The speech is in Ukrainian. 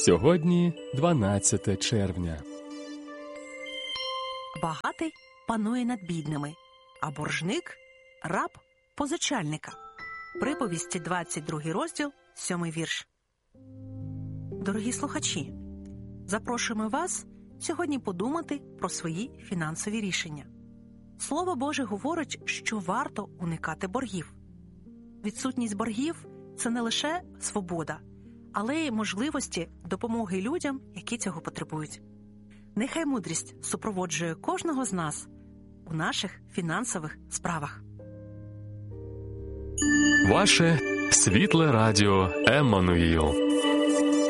Сьогодні 12 червня. Багатий панує над бідними, а боржник – раб позичальника. Приповісті 22 розділ, 7 вірш. Дорогі слухачі, запрошуємо вас сьогодні подумати про свої фінансові рішення. Слово Боже говорить, що варто уникати боргів. Відсутність боргів – це не лише свобода, але й можливості допомоги людям, які цього потребують. Нехай мудрість супроводжує кожного з нас у наших фінансових справах. Ваше світле радіо Еммануїл.